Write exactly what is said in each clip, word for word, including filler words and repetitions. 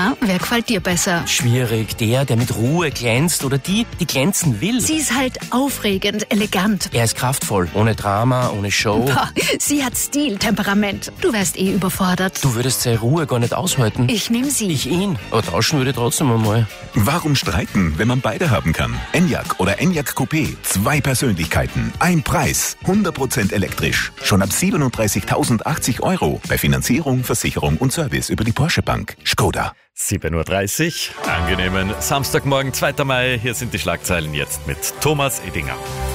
Na, wer gefällt dir besser? Schwierig. Der, der mit Ruhe glänzt oder die, die glänzen will. Sie ist halt aufregend, elegant. Er ist kraftvoll. Ohne Drama, ohne Show. Boah, sie hat Stil, Temperament. Du wärst eh überfordert. Du würdest seine Ruhe gar nicht aushalten. Ich nehm sie. Ich ihn. Aber tauschen würde ich trotzdem einmal. Warum streiten, wenn man beide haben kann? Enyaq oder Enyaq Coupé. Zwei Persönlichkeiten. Ein Preis. hundert Prozent elektrisch. Schon ab siebenunddreißigtausendachtzig Euro. Bei Finanzierung, Versicherung und Service über die Porsche Bank. Skoda. sieben Uhr dreißig, angenehmen Samstagmorgen, zweiter Mai. Hier sind die Schlagzeilen jetzt mit Thomas Edinger.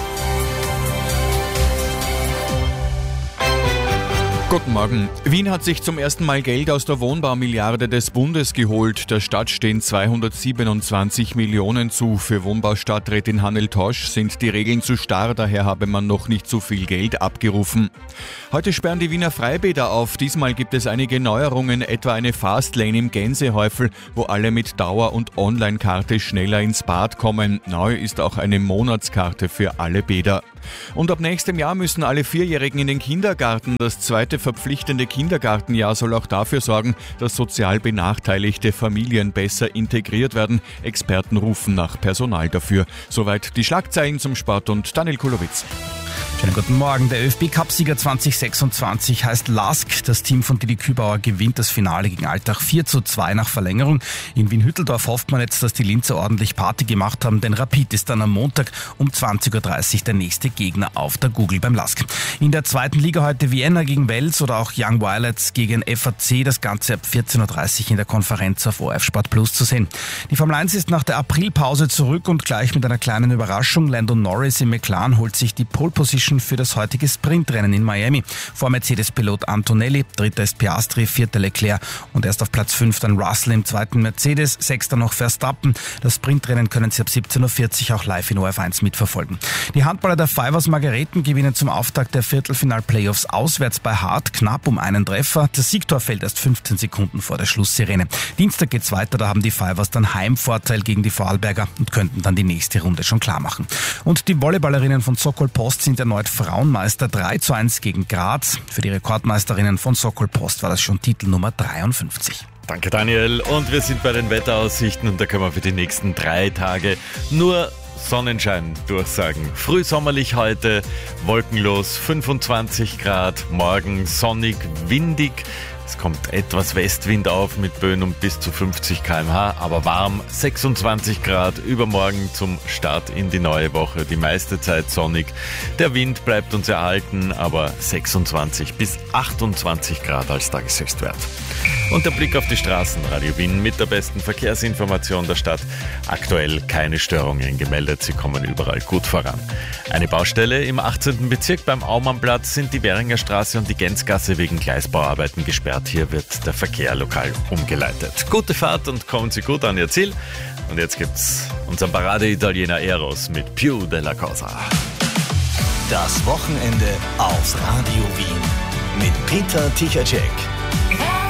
Guten Morgen. Wien hat sich zum ersten Mal Geld aus der Wohnbaumilliarde des Bundes geholt. Der Stadt stehen zweihundertsiebenundzwanzig Millionen zu. Für Wohnbaustadträtin Hannel Tosch sind die Regeln zu starr, daher habe man noch nicht so viel Geld abgerufen. Heute sperren die Wiener Freibäder auf. Diesmal gibt es einige Neuerungen, etwa eine Fastlane im Gänsehäufel, wo alle mit Dauer- und Online-Karte schneller ins Bad kommen. Neu ist auch eine Monatskarte für alle Bäder. Und ab nächstem Jahr müssen alle Vierjährigen in den Kindergarten. Das zweite verpflichtende Kindergartenjahr soll auch dafür sorgen, dass sozial benachteiligte Familien besser integriert werden. Experten rufen nach Personal dafür. Soweit die Schlagzeilen zum Sport und Daniel Kulowitz. Schönen guten Morgen. Der ÖFB-Cup-Sieger zwanzig sechsundzwanzig heißt Lask. Das Team von Didi Kübauer gewinnt das Finale gegen Altach vier zu zwei nach Verlängerung. In Wien-Hütteldorf hofft man jetzt, dass die Linzer ordentlich Party gemacht haben, denn Rapid ist dann am Montag um zwanzig Uhr dreißig der nächste Gegner auf der Google beim Lask. In der zweiten Liga heute Vienna gegen Wels oder auch Young Violets gegen F A C. Das Ganze ab vierzehn Uhr dreißig in der Konferenz auf O R F Sport Plus zu sehen. Die Formel eins ist nach der Aprilpause zurück und gleich mit einer kleinen Überraschung. Lando Norris im McLaren holt sich die Pole Position für das heutige Sprintrennen in Miami. Vor Mercedes-Pilot Antonelli, dritter ist Piastri, vierter Leclerc und erst auf Platz fünf dann Russell im zweiten Mercedes, sechster noch Verstappen. Das Sprintrennen können Sie ab siebzehn Uhr vierzig auch live in O R F eins mitverfolgen. Die Handballer der Fivers Margareten gewinnen zum Auftakt der Viertelfinal-Playoffs auswärts bei Hart knapp um einen Treffer. Das Siegtor fällt erst fünfzehn Sekunden vor der Schlusssirene. Dienstag geht's weiter, da haben die Fivers dann Heimvorteil gegen die Vorarlberger und könnten dann die nächste Runde schon klar machen. Und die Volleyballerinnen von Sokol Post sind erneut Frauenmeister drei zu eins gegen Graz. Für die Rekordmeisterinnen von Sokol Post war das schon Titel Nummer dreiundfünfzig. Danke Daniel, und wir sind bei den Wetteraussichten und da können wir für die nächsten drei Tage nur Sonnenschein durchsagen. Frühsommerlich heute, wolkenlos, fünfundzwanzig Grad, morgen sonnig, windig. Es kommt etwas Westwind auf mit Böen um bis zu fünfzig Kilometer pro Stunde, aber warm, sechsundzwanzig Grad, übermorgen zum Start in die neue Woche, die meiste Zeit sonnig. Der Wind bleibt uns erhalten, aber sechsundzwanzig bis achtundzwanzig Grad als Tageshöchstwert. Und der Blick auf die Straßen, Radio Wien mit der besten Verkehrsinformation der Stadt. Aktuell keine Störungen gemeldet, sie kommen überall gut voran. Eine Baustelle im achtzehnten Bezirk beim Aumannplatz sind die Währinger Straße und die Gänzgasse wegen Gleisbauarbeiten gesperrt. Hier wird der Verkehr lokal umgeleitet. Gute Fahrt und kommen Sie gut an Ihr Ziel. Und jetzt gibt's unseren Parade-Italiener Eros mit Più della Cosa. Das Wochenende auf Radio Wien mit Peter Tichacek.